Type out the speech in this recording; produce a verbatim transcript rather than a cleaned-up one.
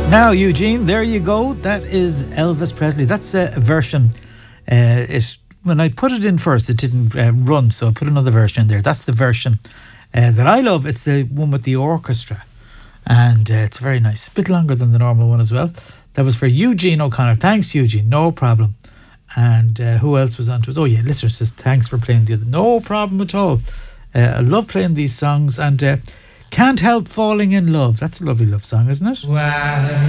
Now, Eugene, there you go. That is Elvis Presley. That's a version. Uh, it when I put it in first, it didn't uh, run, so I put another version in there. That's the version uh, that I love. It's the one with the orchestra, and uh, it's very nice. A bit longer than the normal one as well. That was for Eugene O'Connor. Thanks, Eugene. No problem. And uh, who else was on to us? Oh yeah, listener says thanks for playing the other. No problem at all. Uh, I love playing these songs, and uh, Can't Help Falling in Love. That's a lovely love song, isn't it? Wow.